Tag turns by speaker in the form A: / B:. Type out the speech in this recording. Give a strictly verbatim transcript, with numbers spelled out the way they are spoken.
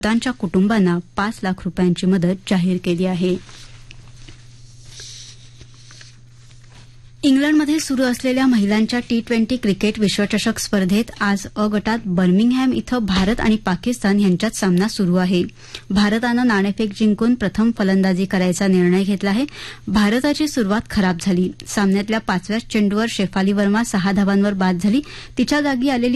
A: मृतांच्या कुटुंबांना पाच लाख रुपयांची मदत जाहीर केली आहे. इंग्लंडमध्ये सुरू असलेल्या महिलांच्या टी ट्वेंटी क्रिकेट विश्वचषक स्पर्धेत आज अ गटात बर्मिंगहॅम इथं भारत आणि पाकिस्तान यांच्यात सामना सुरू आहे. भारतानं नाणेफेक जिंकून प्रथम फलंदाजी करायचा निर्णय घेतला आहे. भारताची सुरुवात खराब झाली. सामन्यातल्या पाचव्याच चेंडूवर शेफाली वर्मा सहा धावांवर बाद झाली. तिच्या जागी आलेली